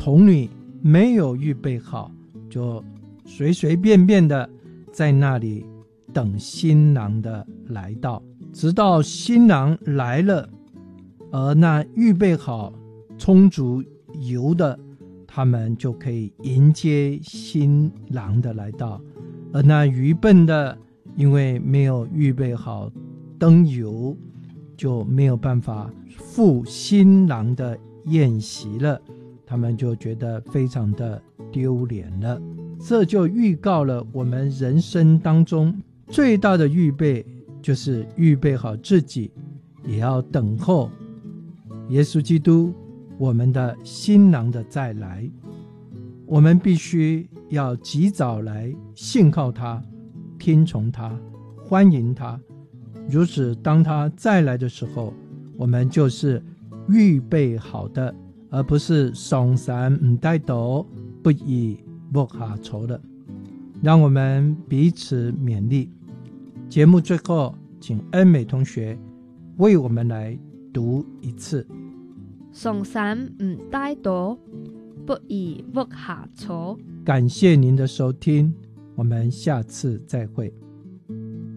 童女没有预备好，就随随便便的在那里等新郎的来到，直到新郎来了，而那预备好充足油的，他们就可以迎接新郎的来到。而那愚笨的，因为没有预备好灯油，就没有办法赴新郎的宴席了，他们就觉得非常的丢脸了。这就预告了我们人生当中最大的预备，就是预备好自己，也要等候耶稣基督我们的新郎的再来。我们必须要及早来信靠他，听从他，欢迎他。如此当他再来的时候，我们就是预备好的，而不是上山不带斗，不以不下愁的。让我们彼此勉励。节目最后请恩美同学为我们来读一次。 上山唔带斗，不以不下愁。 感谢您的收听，我们下次再会。